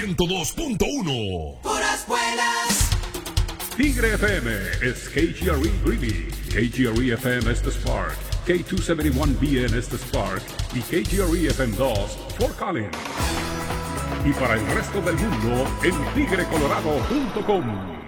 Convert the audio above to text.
102.1. Puras buenas. Tigre FM es KGRE Greeley, KGRE FM es The Spark, K271BN es The Spark y KGRE FM 2 Fort Collins. Y para el resto del mundo en tigrecolorado.com.